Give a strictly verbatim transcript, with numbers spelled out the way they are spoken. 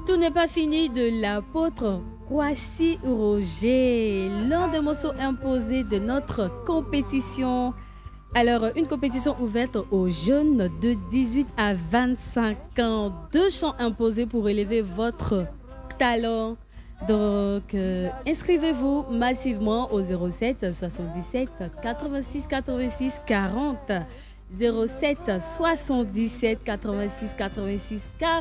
Tout n'est pas fini de l'apôtre Kwasi Roger, l'un des morceaux imposés de notre compétition. Alors, une compétition ouverte aux jeunes de dix-huit à vingt-cinq ans. Deux chants imposés pour élever votre talent. Donc, euh, inscrivez-vous massivement au zéro sept soixante-dix-sept quatre-vingt-six quatre-vingt-six quarante. zéro sept soixante-dix-sept quatre-vingt-six quatre-vingt-six quarante.